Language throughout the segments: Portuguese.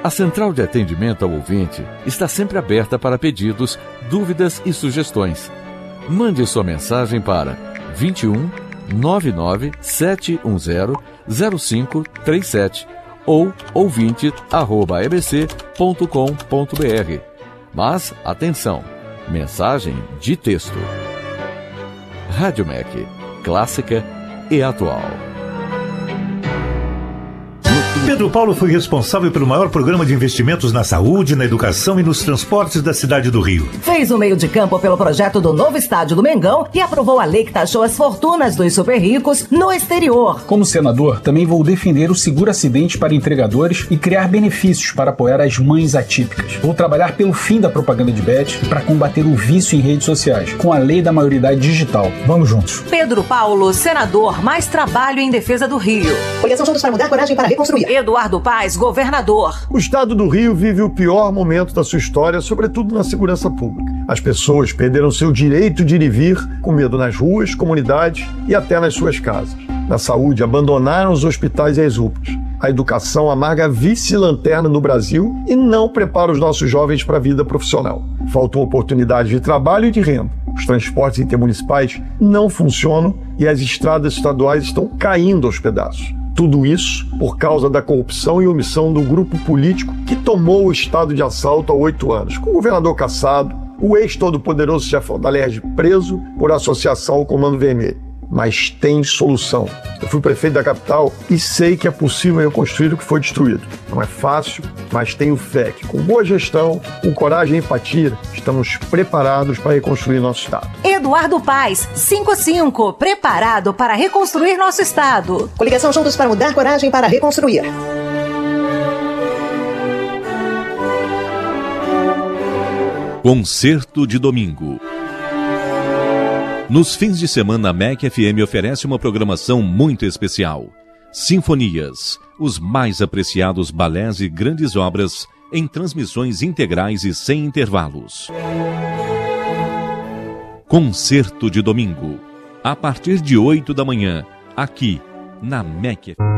A central de atendimento ao ouvinte está sempre aberta para pedidos, dúvidas e sugestões. Mande sua mensagem para 21 99 710 0537 ou ouvinte@ebc.com.br. Mas, atenção, mensagem de texto. Rádio MEC, clássica e atual. Pedro Paulo foi responsável pelo maior programa de investimentos na saúde, na educação e nos transportes da cidade do Rio. Fez o meio de campo pelo projeto do novo estádio do Mengão e aprovou a lei que taxou as fortunas dos super ricos no exterior. Como senador, também vou defender o seguro-acidente para entregadores e criar benefícios para apoiar as mães atípicas. Vou trabalhar pelo fim da propaganda de bet e para combater o vício em redes sociais, com a lei da maioridade digital. Vamos juntos. Pedro Paulo, senador, mais trabalho em defesa do Rio. Coligação Juntos para Mudar, coragem para reconstruir. Eduardo Paes, governador. O estado do Rio vive o pior momento da sua história, sobretudo na segurança pública. As pessoas perderam seu direito de ir e vir, com medo nas ruas, comunidades e até nas suas casas. Na saúde, abandonaram os hospitais e as UPAs. A educação amarga a vice-lanterna no Brasil e não prepara os nossos jovens para a vida profissional. Faltam oportunidades de trabalho e de renda. Os transportes intermunicipais não funcionam e as estradas estaduais estão caindo aos pedaços. Tudo isso por causa da corrupção e omissão do grupo político que tomou o estado de assalto há 8 anos, com o governador cassado, o ex-todo-poderoso chefe da LERJ preso por associação ao Comando Vermelho. Mas tem solução. Eu fui prefeito da capital e sei que é possível reconstruir o que foi destruído. Não é fácil, mas tenho fé que com boa gestão, com coragem e empatia, estamos preparados para reconstruir nosso estado. Eduardo Paes, 55, preparado para reconstruir nosso estado. Coligação Juntos para Mudar, coragem para reconstruir. Concerto de domingo. Nos fins de semana, a MEC FM oferece uma programação muito especial. Sinfonias, os mais apreciados balés e grandes obras em transmissões integrais e sem intervalos. Concerto de domingo, a partir de 8 da manhã, aqui na MEC FM.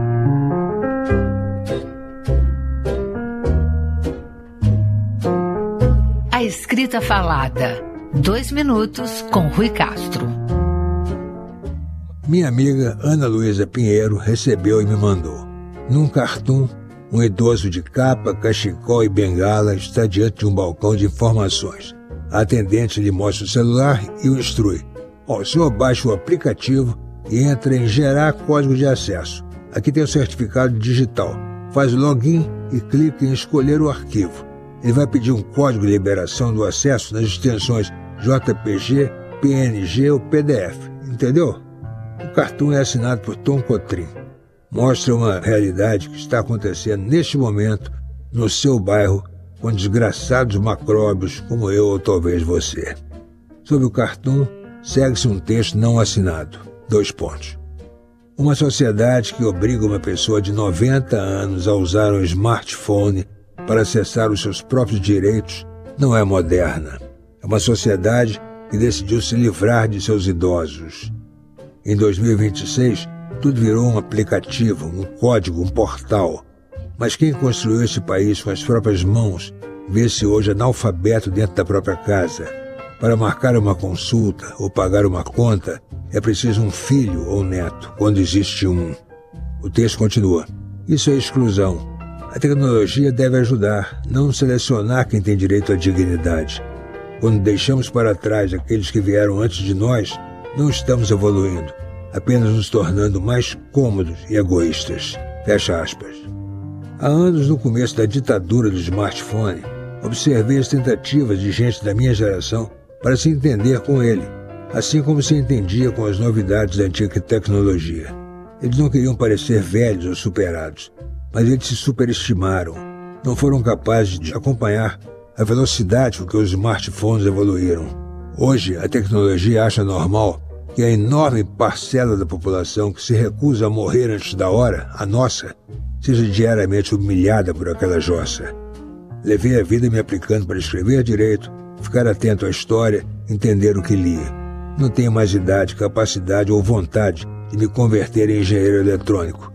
A escrita falada. 2 minutos com Rui Castro. Minha amiga Ana Luísa Pinheiro recebeu e me mandou. Num cartoon, um idoso de capa, cachecol e bengala está diante de um balcão de informações. A atendente lhe mostra o celular e o instrui. O senhor baixa o aplicativo e entra em gerar código de acesso. Aqui tem o certificado digital. Faz o login e clica em escolher o arquivo. Ele vai pedir um código de liberação do acesso nas extensões JPG, PNG ou PDF. Entendeu? O cartoon é assinado por Tom Cotrim. Mostra uma realidade que está acontecendo neste momento no seu bairro com desgraçados macróbios como eu ou talvez você. Sob o cartoon, segue-se um texto não assinado. 2 pontos. Uma sociedade que obriga uma pessoa de 90 anos a usar um smartphone para acessar os seus próprios direitos não é moderna. É uma sociedade que decidiu se livrar de seus idosos. Em 2026, tudo virou um aplicativo, um código, um portal. Mas quem construiu esse país com as próprias mãos vê-se hoje analfabeto dentro da própria casa. Para marcar uma consulta ou pagar uma conta, é preciso um filho ou neto, quando existe um. O texto continua. Isso é exclusão. A tecnologia deve ajudar, não selecionar quem tem direito à dignidade. Quando deixamos para trás aqueles que vieram antes de nós, não estamos evoluindo, apenas nos tornando mais cômodos e egoístas. Fecha aspas. Há anos, no começo da ditadura do smartphone, observei as tentativas de gente da minha geração para se entender com ele, assim como se entendia com as novidades da antiga tecnologia. Eles não queriam parecer velhos ou superados, mas eles se superestimaram. Não foram capazes de acompanhar a velocidade com que os smartphones evoluíram. Hoje, a tecnologia acha normal que a enorme parcela da população que se recusa a morrer antes da hora, a nossa, seja diariamente humilhada por aquela jossa. Levei a vida me aplicando para escrever direito, ficar atento à história, entender o que lia. Não tenho mais idade, capacidade ou vontade de me converter em engenheiro eletrônico.